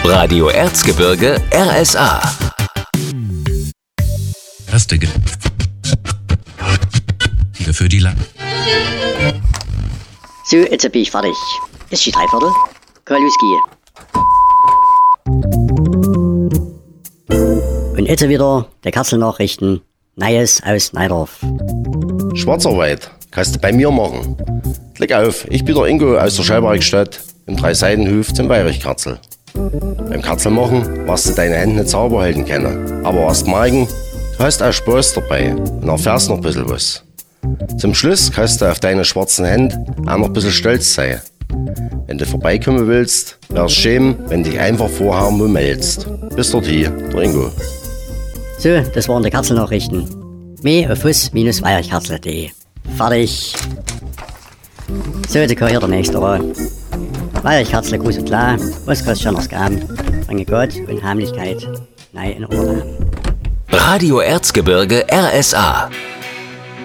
Radio Erzgebirge RSA. Erste für die Lang. So, jetzt bin ich fertig. Ist die Dreiviertel? Kann losgehen. Und jetzt wieder der Katzelnachrichten. Neues aus Neidorf. Schwarzarbeit kannst du bei mir machen. Klick auf, ich bin der Ingo aus der Schallwerkstatt im 3-Seiten-Hof zum Weirichkatzel. Beim Katzelmachen wirst du deine Hände nicht sauber halten können. Aber wirst merken, du hast auch Spaß dabei und erfährst noch ein bisschen was. Zum Schluss kannst du auf deine schwarzen Hände auch noch ein bisschen stolz sein. Wenn du vorbeikommen willst, wär's schön, wenn du dich einfach vorher mal meldest. Bis dorthin, der Ingo. So, das waren die Katzelnachrichten. Mehr auf fuss-weirichkatzel.de. Fertig. So, jetzt kann hier der nächste ran. Weirichkatzel, groß und klar. Was kannst du schon noch geben? Bringe Gott und Heimlichkeit. Nein, in Urlaub. Radio Erzgebirge RSA.